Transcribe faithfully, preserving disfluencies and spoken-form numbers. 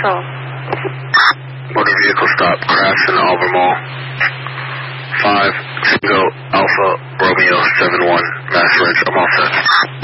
Patrol. Motor vehicle stop, crash in Albemarle. five Tango Alpha Romeo seven one, Mass Ridge, I'm all set.